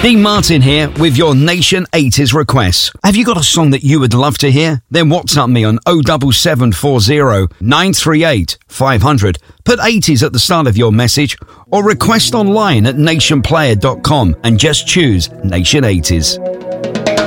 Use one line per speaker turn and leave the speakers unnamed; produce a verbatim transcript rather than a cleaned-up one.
Dean Martin here with your Nation eighties requests. Have you got a song that you would love to hear? Then WhatsApp me on oh seven seven four oh nine three eight five hundred. Put eighties at the start of your message or request online at nation player dot com and just choose Nation eighties.